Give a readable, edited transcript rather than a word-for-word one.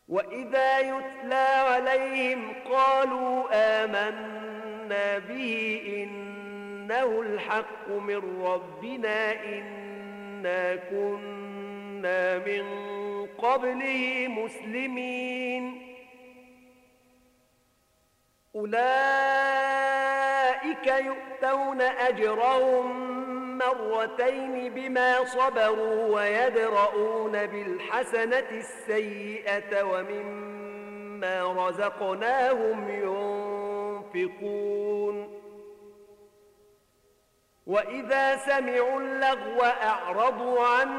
وإذا يتلى عليهم قالوا آمنا به إنه الحق من ربنا إنا كنا من قبله مسلمين أولئك يؤتون أجرهم مرتين بما صبروا ويدرؤون بالحسنة السيئة ومما رزقناهم ينفقون وإذا سمعوا اللغو أعرضوا عنه